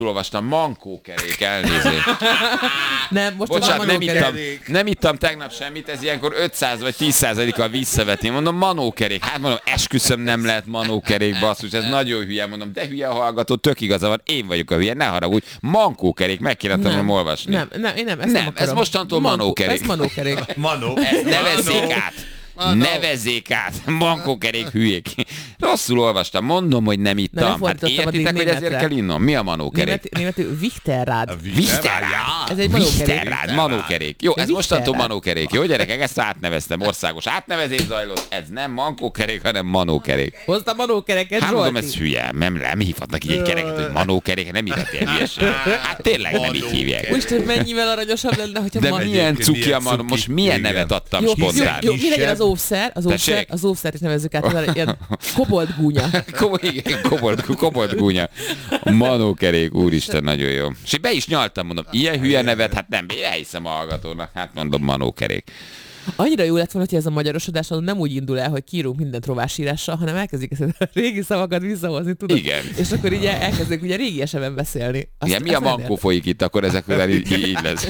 Olvastam, mankókerék, elnézést. Nem, most Bocsánat, manókerék. nem ittam tegnap semmit, ez ilyenkor 500 vagy 10%-kal visszavetni. Mondom, manókerék. Hát mondom, esküszöm, nem lehet manókerék, basszus, ez nagyon hülye. Mondom, de hülye a hallgató, tök igaza van, én vagyok a hülye, ne haragudj. Mankókerék, meg kéne tanulnom olvasni. Én nem, ezt nem akarom. Ez mostantól manókerék. Ez manókerék. Manó. Nevezzék át! Nevezzék át! Mankókerék hülyék. Rosszul olvastam, mondom, hogy nem ittam. Hát értitek, hogy ezért kell innom? Mi a manókerék? Németül Wichterrád. Wichterrád. Ez egy manókerék. Wichterrád, manókerék. Jó, ez mostantól manókerék. Jó, gyerekek, ezt átneveztem. Országos átnevezés zajlott. Ez nem mankókerék, hanem manókerék. Hoztam manókereket, Hát mondom, Zsolti. ez hülye. Nem hívhatnak így egy kereket, hogy manókerék, nem hívhat ilyen hülyeség. Hát tényleg nem így hívják. Most mennyivel aranyosabb lenne, hogyha De man... milyen cuki a milyen cuki. most milyen Igen. nevet adtam Jó, spontán? mi legyen az óvszer? Tessék? Az óvszert is nevezzük át, ez ilyen kobold gúnya. Igen, kobolt gúnya. Manókerék, úristen, nagyon jó. És be is nyaltam, mondom, ilyen hülye nevet, hát nem, elhiszem a hallgatónak, hát mondom, manókerék. Annyira jó lett volna, hogy ez a magyarosodás nem úgy indul el, hogy kiírunk mindent rovásírással, hanem elkezdik ezt a régi szavakat visszahozni, tudod? Igen. És akkor így elkezdünk ugye régi esemben beszélni. Igen, mi a mankó folyik itt, akkor ezekről így lesz.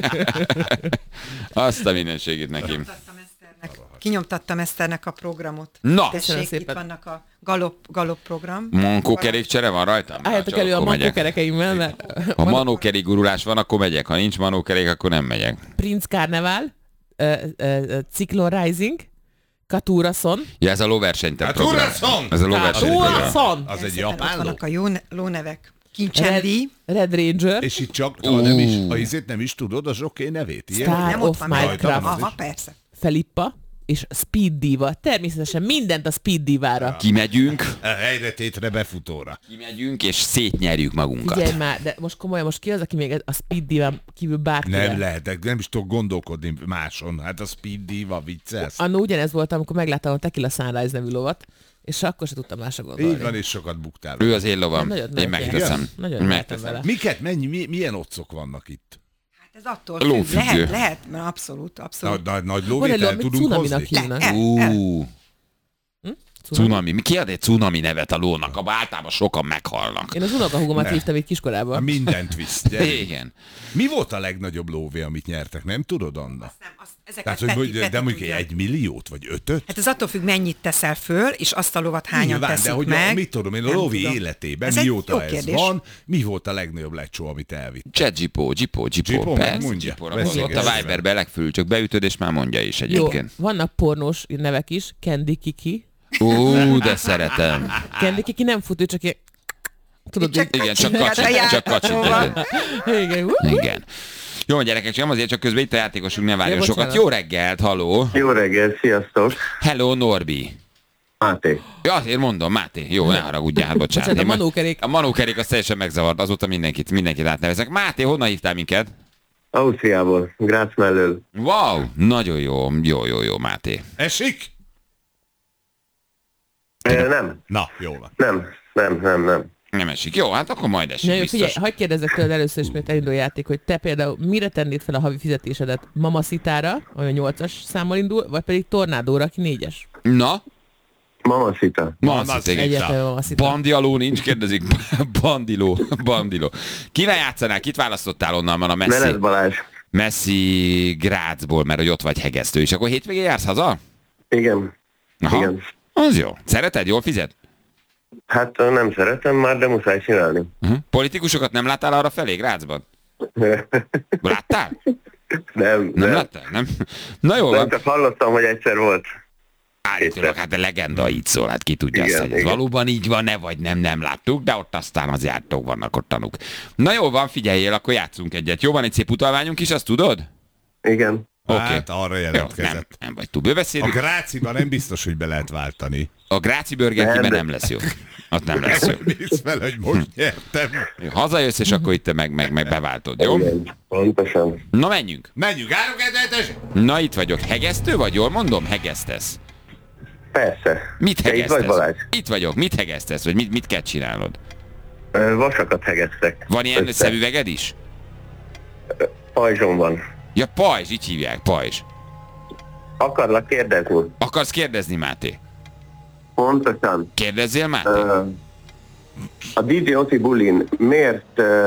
Azt a mindenségét nekem. Kinyomtattam Eszternek a programot. Na! Köszönöm Tessék, itt szépen. vannak a galop program. Mankókerékcsere van rajtam? Álljatok elő a Akkor megyek. mankókerekeimmel, mert Ha manókerék gurulás van, akkor megyek. Ha nincs manókerék, akkor nem megyek. Prince Carnival, Cyclone Rising, Katurason. Ja, ez a lóversenytár program. Katurason! Ez a lóversenytár. Katurason! Az egy Ott japán ló. vannak a jó lónevek. Kincsendi. Red Ranger, És itt csak, ha nem is, ha izét nem is tudod, a zsoké nevét. Ilyen? Star Nem ott of van Minecraft. rajta. Aha, persze. Felippa és Speed Diva. Természetesen mindent a Speed Divára. Kimegyünk, Helyre tétre befutóra. kimegyünk, és szétnyerjük magunkat. Figyelj már, de most komolyan, most ki az, aki még a Speed Diván kívül bárkivel? Nem lehetek, nem is tudok gondolkodni máson. Hát a Speed Diva viccelsz. Annó ugyanez volt, amikor megláttam a Tequila Sunrise nevű lovat, és akkor se tudtam másra gondolni. Így van, és sokat buktál. Ő az én lovam. Nagyon- Én nagyon megteszem. Nagyon Megteszem. vele. Miket, milyen otcok vannak itt? Hát ez attól Lófüggő. függ. Lehet, mert abszolút. Nagy Van egy ló, lóvétel amit tudunk cunaminak hozni? hívnak. Cunami. Mi kiad cunami nevet a lónak? Abba általában sokan meghalnak. Én az unokahúgomat Ne. hívtam itt Ha kiskorában. mindent visz. gyere. Igen. Mi volt a legnagyobb lóvé, amit nyertek? Nem tudod, Anna? Nem, ezeket Tehát, hogy de mondjuk 1 milliót, vagy 5-öt? Hát ez attól függ, mennyit teszel föl, és azt a lovat hányan Nyilván, teszik de hogy meg. mit tudom én, a Nem lóvé tudom. életében, Ez egy mióta jó ez kérdés. van, mi volt a legnagyobb lecsó, amit elvitt? Zsipó. Zsipó, Persze, mondja. Zsipóra Beszélgess ott a vele. Viberbe legfül, csak beütöd, és már mondja is Jó, egyébként. vannak pornós nevek is, Candy Kiki. De szeretem. Candy Kiki nem fut, ő csak ilyen... Tudod, Csak így... Igen, csak kacsingat a kacsint. játékról. Igen, Igen. Jó, gyerekek, csak nem azért, csak közben itt a játékosunk nem várjon Ja, sokat. bocsánat. Jó reggelt, halló. Jó reggel, sziasztok! Hello, Norbi. Máté. Ja, azért mondom, Máté. Jó, ne haragudjál, hát bocsánat. Bocsánat, a Én manókerék. A manókerék az teljesen megzavart, azóta mindenkit átnevezek. Máté, honnan hívtál minket? Ausztriából, Grác mellől. Wow, nagyon jó, Máté. Esik? Nem, Na, jó van. nem. Nem esik. Jó, hát akkor majd esik Na jó, biztos. figyelj, hagyd kérdezzek tőled először is, mert elindul a játék, hogy te például mire tennéd fel a havi fizetésedet? Mamacita-ra, ami a 8-as számmal indul, vagy pedig Tornádóra, aki 4-es? Na, Mamacita. Mamacita. Egyetlen Mamacita. Bandiló nincs, kérdezik. Bandiló. Kivel játszanál? Kit választottál onnan? Van a Menet Balázs. Messi Grácsból, mert hogy ott vagy hegesztő. És akkor hétvégén jársz haza? Igen. Aha. Igen. Az jó. Szereted? Jól fizet? Hát nem szeretem már, de muszáj csinálni. Politikusokat nem láttál arra felé Grácsban? Láttál? Nem. Nem láttál? Nem? Na jó Nem, van. csak hallottam, hogy egyszer volt. Állítólag, hát a legenda így szól, hát ki tudja Igen, azt, hogy ez igen. valóban így van-e, vagy nem láttuk, de ott aztán az jártók vannak ott tanúk. Na jó van, figyeljél, akkor játszunk egyet. Jó, van egy szép utalványunk is, azt tudod? Igen. Oké. Hát arra Jó, jelentkezett. nem vagy túl A bőbeszédük. Gráciban nem biztos, hogy be lehet váltani. A Gráci Burger Kingben de- nem lesz jó. Ott nem lesz jó. Nézd fel, hogy most nyertem. Hazajössz, és akkor itt te meg beváltod, jó? Igen. Pontosan. Na menjünk. Menjünk, 3-2-1-es! Na itt vagyok. Hegesztő vagy? Jól mondom? Hegesztesz. Persze. Mit Te itt hegesztesz? vagy, Balázs? Itt vagyok. Mit hegesztesz? Vagy mit kell csinálnod? Vasakat hegesztek. Van ilyen Össze. szemüveged is? Pajzsom van. Ja, pajzs, így hívják, pajzs. Akarlak kérdezni? Akarsz kérdezni, Máté? Pontosan. Kérdezzél, Máté? Ö, A DJ Oti bulin miért